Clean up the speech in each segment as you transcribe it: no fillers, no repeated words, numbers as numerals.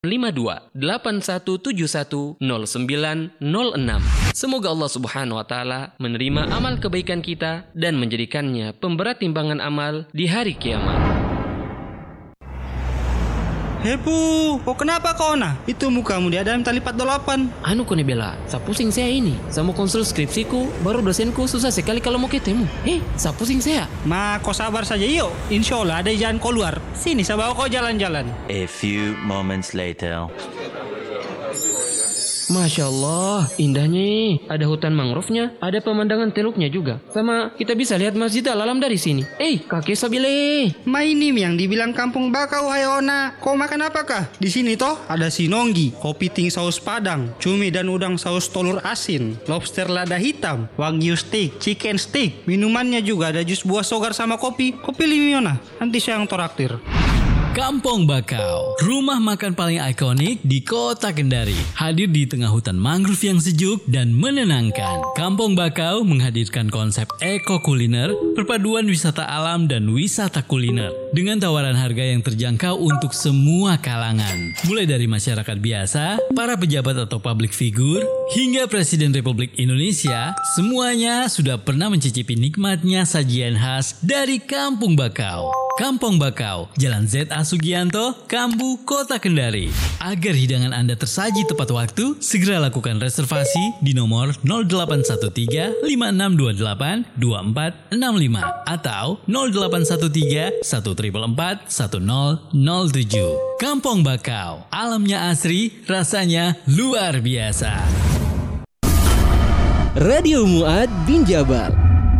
5281710906. Semoga Allah Subhanahu wa taala menerima amal kebaikan kita dan menjadikannya pemberat timbangan amal di hari kiamat. Hepu, kok kenapa kau nah? Itu mukamu di dalam tali 48. Anu kone bela, sa pusing saya ini. Saya mau konsul skripsiku, baru dosenku susah sekali kalau mau ketemu. Sa pusing saya. Ma, kau sabar saja yuk. Insya Allah ada jalan keluar. Sini, saya bawa kau jalan-jalan. A few moments later. Masya Allah, indahnya. Ada hutan mangrove-nya, ada pemandangan teluknya juga. Sama kita bisa lihat Masjid Al-Alam dari sini. Kakek Sabile. Ma, ini yang dibilang kampung bakau, Hayona. Kau makan apakah? Di sini toh ada sinonggi, kopi ting saus padang, cumi dan udang saus telur asin, lobster lada hitam, wagyu steak, chicken steak. Minumannya juga ada jus buah sogar sama kopi. Kopi limiona. Nanti saya yang toraktir. Kampung Bakau, rumah makan paling ikonik di kota Kendari. Hadir di tengah hutan mangrove yang sejuk dan menenangkan. Kampung Bakau menghadirkan konsep eko-kuliner, perpaduan wisata alam dan wisata kuliner. Dengan tawaran harga yang terjangkau untuk semua kalangan. Mulai dari masyarakat biasa, para pejabat atau public figure, hingga Presiden Republik Indonesia, semuanya sudah pernah mencicipi nikmatnya sajian khas dari Kampung Bakau. Kampung Bakau, Jalan Z.A. Sugianto, Kambu, Kota Kendari. Agar hidangan Anda tersaji tepat waktu, segera lakukan reservasi di nomor 0813 5628 2465 atau 0813 1444 1007. Kampung Bakau, alamnya asri, rasanya luar biasa. Radio Muad bin Jabal.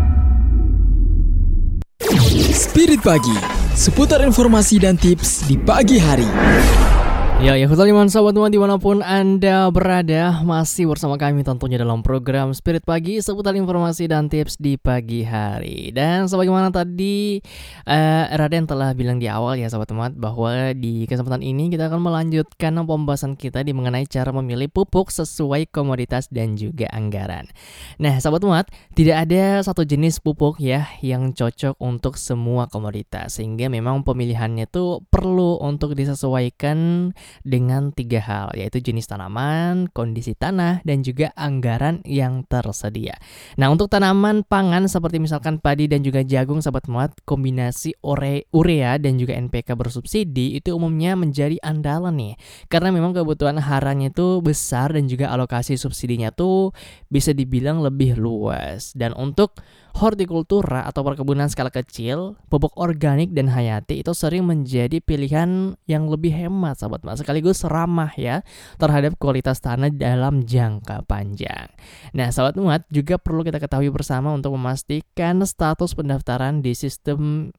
Spirit Pagi, seputar informasi dan tips di pagi hari. Ya, teman sahabat dimanapun Anda berada, masih bersama kami tentunya dalam program Spirit Pagi, seputar informasi dan tips di pagi hari. Dan sebagaimana tadi Raden telah bilang di awal ya sahabat teman, bahwa di kesempatan ini kita akan melanjutkan pembahasan kita di mengenai cara memilih pupuk sesuai komoditas dan juga anggaran. Nah sahabat teman, tidak ada satu jenis pupuk ya yang cocok untuk semua komoditas, sehingga memang pemilihannya itu perlu untuk disesuaikan dengan 3 hal, yaitu jenis tanaman, kondisi tanah, dan juga anggaran yang tersedia. Nah, untuk tanaman pangan seperti misalkan padi dan juga jagung, sahabat muat, kombinasi urea dan juga NPK bersubsidi itu umumnya menjadi andalan nih, karena memang kebutuhan haranya itu besar dan juga alokasi subsidinya tuh bisa dibilang lebih luas. Dan untuk hortikultura atau perkebunan skala kecil, pupuk organik dan hayati itu sering menjadi pilihan yang lebih hemat sahabat mas, sekaligus ramah ya terhadap kualitas tanah dalam jangka panjang. Nah sahabat muat, juga perlu kita ketahui bersama untuk memastikan status pendaftaran di sistem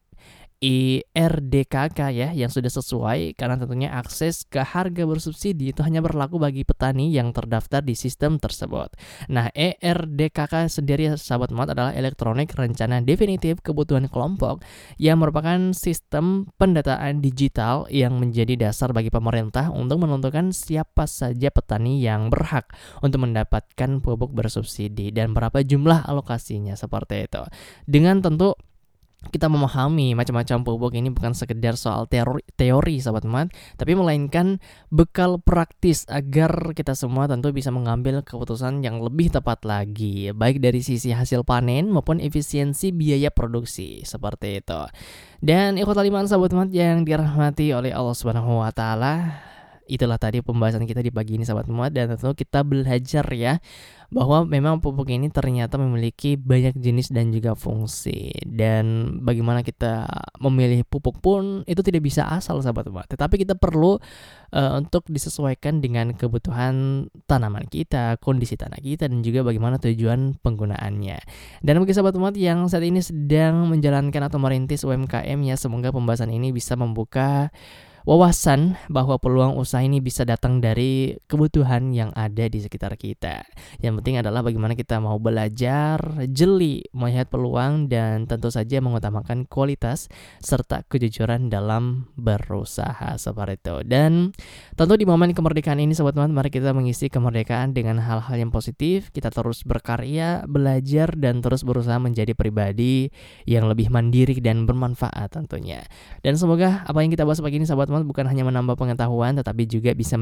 IRDKK ya yang sudah sesuai, karena tentunya akses ke harga bersubsidi itu hanya berlaku bagi petani yang terdaftar di sistem tersebut. Nah, IRDKK sendiri sahabat muat adalah elektronik rencana definitif kebutuhan kelompok yang merupakan sistem pendataan digital yang menjadi dasar bagi pemerintah untuk menentukan siapa saja petani yang berhak untuk mendapatkan pupuk bersubsidi dan berapa jumlah alokasinya, seperti itu. Dengan tentu kita memahami macam-macam pupuk ini bukan sekedar soal teori sahabat teman, tapi melainkan bekal praktis agar kita semua tentu bisa mengambil keputusan yang lebih tepat lagi, baik dari sisi hasil panen maupun efisiensi biaya produksi, seperti itu. Dan ikhwatal iman sahabat teman yang dirahmati oleh Allah Subhanahu wa taala, itulah tadi pembahasan kita di pagi ini sahabat teman, dan tentu kita belajar ya bahwa memang pupuk ini ternyata memiliki banyak jenis dan juga fungsi, dan bagaimana kita memilih pupuk pun itu tidak bisa asal sahabat-sahabat, tetapi kita perlu untuk disesuaikan dengan kebutuhan tanaman kita, kondisi tanah kita, dan juga bagaimana tujuan penggunaannya. Dan bagi sahabat-sahabat yang saat ini sedang menjalankan atau merintis UMKM ya, semoga pembahasan ini bisa membuka wawasan bahwa peluang usaha ini bisa datang dari kebutuhan yang ada di sekitar kita. Yang penting adalah bagaimana kita mau belajar, jeli, melihat peluang, dan tentu saja mengutamakan kualitas serta kejujuran dalam berusaha, seperti itu. Dan tentu di momen kemerdekaan ini sobat-sobat, mari kita mengisi kemerdekaan dengan hal-hal yang positif. Kita terus berkarya, belajar, dan terus berusaha menjadi pribadi yang lebih mandiri dan bermanfaat tentunya. Dan semoga apa yang kita bahas pagi ini sobat Mod bukan hanya menambah pengetahuan tetapi juga bisa